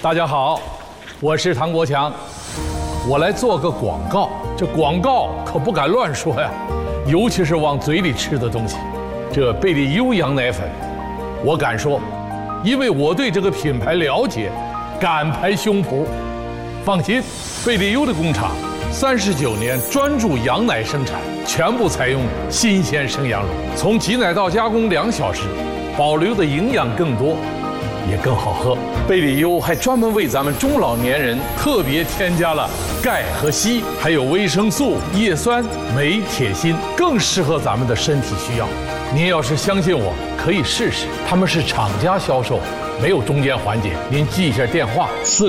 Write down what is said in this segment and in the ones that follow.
大家好，我是唐国强，我来做个广告。这广告可不敢乱说呀，尤其是往嘴里吃的东西。这贝利优羊奶粉，我敢说，因为我对这个品牌了解，敢拍胸脯。放心，贝利优的工厂39年专注羊奶生产，全部采用新鲜生羊乳，从挤奶到加工2小时，保留的营养更多，也更好喝。贝利优还专门为咱们中老年人特别添加了钙和硒，还有维生素、叶酸、镁、铁、锌，更适合咱们的身体需要。您要是相信我，可以试试。他们是厂家销售，没有中间环节。您记一下电话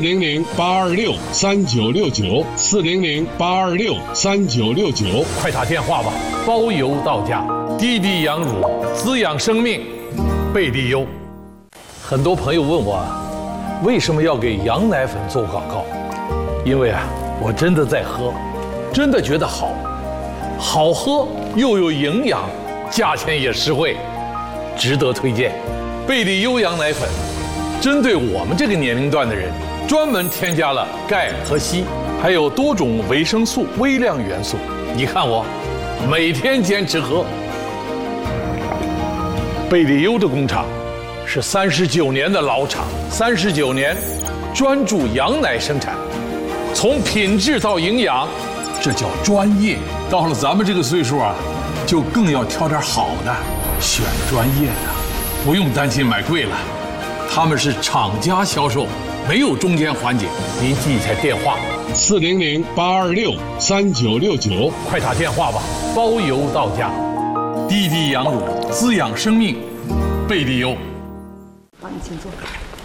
：400-826-3969，400-826-3969，快打电话吧，包邮到家。滴滴羊乳，滋养生命，贝利优。很多朋友问我，为什么要给羊奶粉做广告？因为我真的在喝，真的觉得好喝又有营养，价钱也实惠，值得推荐。贝利优羊奶粉针对我们这个年龄段的人，专门添加了钙和硒，还有多种维生素、微量元素。你看我每天坚持喝。贝利优的工厂是39年的老厂，39年专注羊奶生产，从品质到营养，这叫专业。到了咱们这个岁数就更要挑点好的，选专业的，不用担心买贵了。他们是厂家销售，没有中间环节。您记一下电话：400-826-3969，快打电话吧，包邮到家。滴滴羊乳，滋养生命，贝利优。 好，你请坐。